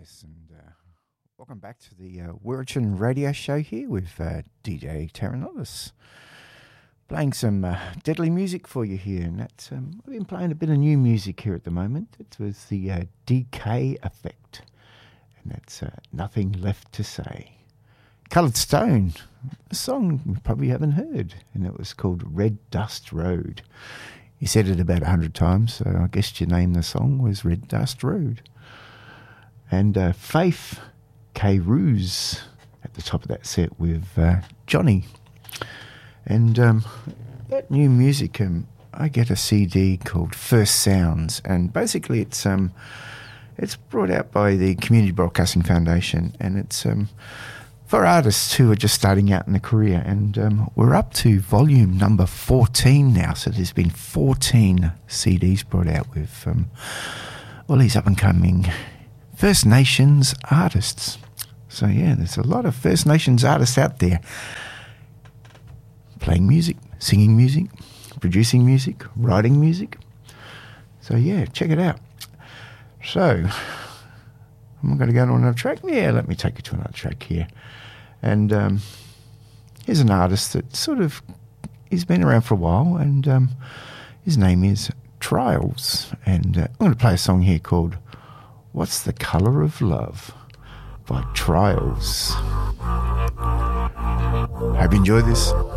Yes, and welcome back to the Wirrachin Radio Show here with DJ Terranodis. Playing some deadly music for you here, and that's I've been playing a bit of new music here at the moment. It was the Decay Effect, and that's Nothing Left to Say. Coloured Stone, a song you probably haven't heard, and it was called Red Dust Road. You said it about 100 times, so I guess your name the song was Red Dust Road. And Faith K. Ruse at the top of that set with Johnny. And that new music, I get a CD called First Sounds, and basically it's brought out by the Community Broadcasting Foundation, and it's for artists who are just starting out in their career. And we're up to volume number 14 now, so there's been 14 CDs brought out with all these up-and-coming First Nations artists. So yeah, there's a lot of First Nations artists out there playing music, singing music, producing music, writing music. So yeah, check it out. So I'm going to go to another track. Yeah, let me take you to another track here. And here's an artist that sort of, he's been around for a while, and his name is Trials. And I'm going to play a song here called What's the Colour of Love by Trials. Hope you enjoy this.